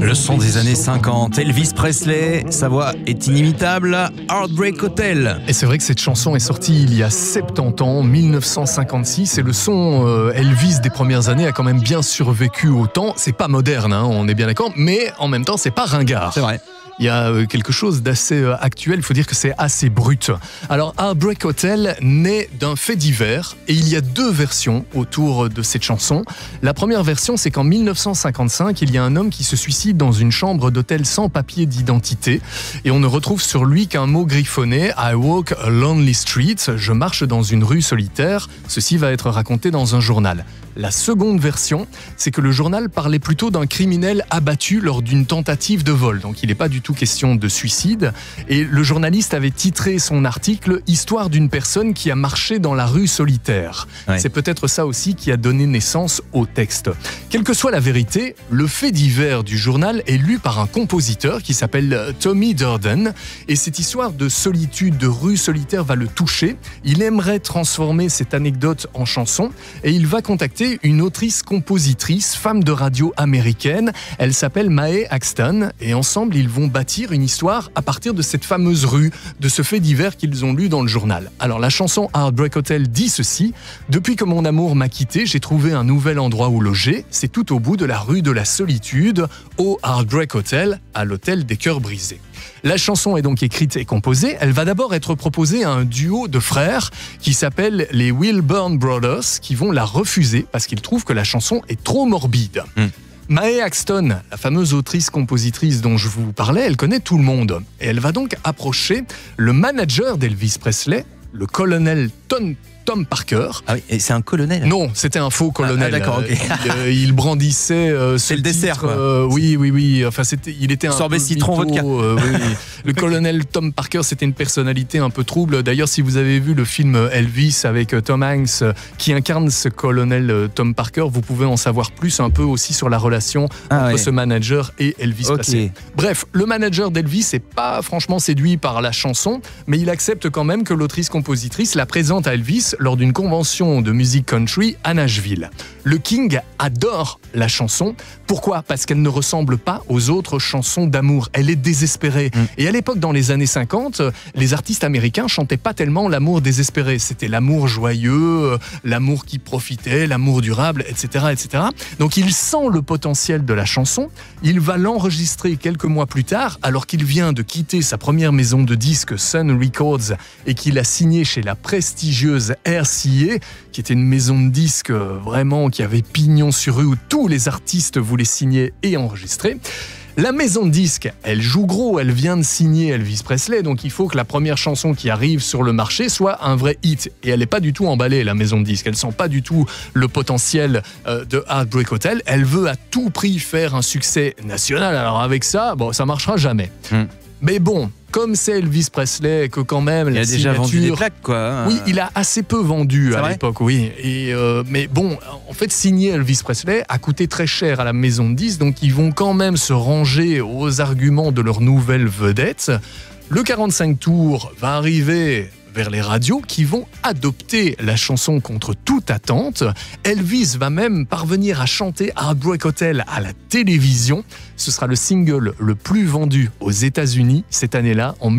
Le son des années 50, Elvis Presley, sa voix est inimitable, Heartbreak Hotel. Et c'est vrai que cette chanson est sortie il y a 70 ans, 1956, et le son Elvis des premières années a quand même bien survécu au temps. C'est pas moderne, hein, on est bien d'accord, mais en même temps, c'est pas ringard. C'est vrai. Il y a quelque chose d'assez actuel, il faut dire que c'est assez brut. Alors, Heartbreak Hotel naît d'un fait divers, et il y a deux versions autour de cette chanson. La première version, c'est qu'en 1955, il y a un homme qui se suicide dans une chambre d'hôtel sans papier d'identité, et on ne retrouve sur lui qu'un mot griffonné, « I walk a lonely street », je marche dans une rue solitaire. Ceci va être raconté dans un journal. La seconde version, c'est que le journal parlait plutôt d'un criminel abattu lors d'une tentative de vol. Donc il n'est pas du tout question de suicide. Et le journaliste avait titré son article « Histoire d'une personne qui a marché dans la rue solitaire ». Ouais. C'est peut-être ça aussi qui a donné naissance au texte. Quelle que soit la vérité, le fait divers du journal est lu par un compositeur qui s'appelle Tommy Durden. Et cette histoire de solitude, de rue solitaire va le toucher. Il aimerait transformer cette anecdote en chanson et il va contacter une autrice-compositrice, femme de radio américaine. Elle s'appelle Mae Axton et ensemble, ils vont bâtir une histoire à partir de cette fameuse rue, de ce fait divers qu'ils ont lu dans le journal. Alors la chanson Heartbreak Hotel dit ceci: « Depuis que mon amour m'a quitté, j'ai trouvé un nouvel endroit où loger. C'est tout au bout de la rue de la solitude, au Heartbreak Hotel, à l'hôtel des cœurs brisés. » La chanson est donc écrite et composée. Elle va d'abord être proposée à un duo de frères qui s'appelle les Wilburn Brothers, qui vont la refuser parce qu'ils trouvent que la chanson est trop morbide. Mae Axton, la fameuse autrice-compositrice dont je vous parlais, elle connaît tout le monde. Et elle va donc approcher le manager d'Elvis Presley, le colonel Tom Parker. Ah oui, et c'est un colonel? Non, c'était un faux colonel. Ah d'accord, ok. Il brandissait c'est le dessert, quoi. Oui. Enfin, il était un sorbet peu citron mytho, vodka. Oui. Le colonel Tom Parker, c'était une personnalité un peu trouble. D'ailleurs, si vous avez vu le film Elvis avec Tom Hanks, qui incarne ce colonel Tom Parker, vous pouvez en savoir plus un peu aussi sur la relation entre ce manager et Elvis Presley. Bref, le manager d'Elvis n'est pas franchement séduit par la chanson, mais il accepte quand même que l'autrice-compositrice la présente à Elvis lors d'une convention de musique country à Nashville. Le King adore la chanson. Pourquoi ? Parce qu'elle ne ressemble pas aux autres chansons d'amour. Elle est désespérée. Et à l'époque, dans les années 50, les artistes américains chantaient pas tellement l'amour désespéré. C'était l'amour joyeux, l'amour qui profitait, l'amour durable, etc., etc. Donc il sent le potentiel de la chanson. Il va l'enregistrer quelques mois plus tard, alors qu'il vient de quitter sa première maison de disques, Sun Records, et qu'il a signé chez la prestigieuse RCA, qui était une maison de disques vraiment qui avait pignon sur rue où tous les artistes voulaient signer et enregistrer. La maison de disques, elle joue gros, elle vient de signer Elvis Presley, donc il faut que la première chanson qui arrive sur le marché soit un vrai hit. Et elle n'est pas du tout emballée, la maison de disques. Elle sent pas du tout le potentiel de Heartbreak Hotel. Elle veut à tout prix faire un succès national. Alors avec ça, ça marchera jamais. Mais bon, comme c'est Elvis Presley, que quand même il a déjà vendu des plaques, quoi. Oui, il a assez peu vendu à l'époque, oui. Et mais bon, en fait, signer Elvis Presley a coûté très cher à la maison de disques, donc ils vont quand même se ranger aux arguments de leur nouvelle vedette. Le 45 tours va arriver vers les radios qui vont adopter la chanson contre toute attente. Elvis va même parvenir à chanter Heartbreak Hotel à la télévision. Ce sera le single le plus vendu aux États-Unis cette année-là, en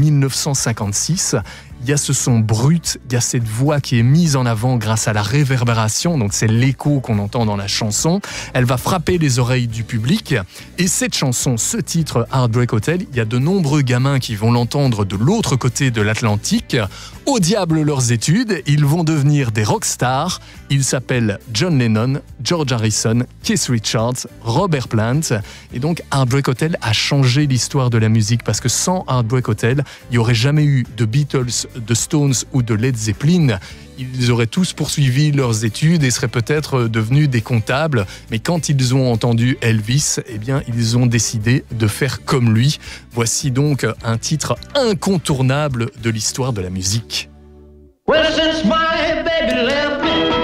1956. Il y a ce son brut, il y a cette voix qui est mise en avant grâce à la réverbération, donc c'est l'écho qu'on entend dans la chanson. Elle va frapper les oreilles du public. Et cette chanson, ce titre Heartbreak Hotel, il y a de nombreux gamins qui vont l'entendre de l'autre côté de l'Atlantique. Au diable leurs études, ils vont devenir des rockstars. Ils s'appellent John Lennon, George Harrison, Keith Richards, Robert Plant. Et donc Heartbreak Hotel a changé l'histoire de la musique parce que sans Heartbreak Hotel, il n'y aurait jamais eu de Beatles, de Stones ou de Led Zeppelin. Ils auraient tous poursuivi leurs études et seraient peut-être devenus des comptables. Mais quand ils ont entendu Elvis, eh bien, ils ont décidé de faire comme lui. Voici donc un titre incontournable de l'histoire de la musique. Well, since my baby left me,